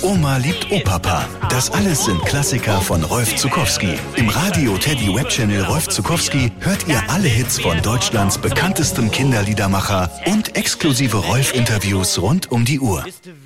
Oma liebt Opapa. Das alles sind Klassiker von Rolf Zuckowski. Im Radio Teddy Webchannel Rolf Zuckowski hört ihr alle Hits von Deutschlands bekanntestem Kinderliedermacher und exklusive Rolf-Interviews rund um die Uhr.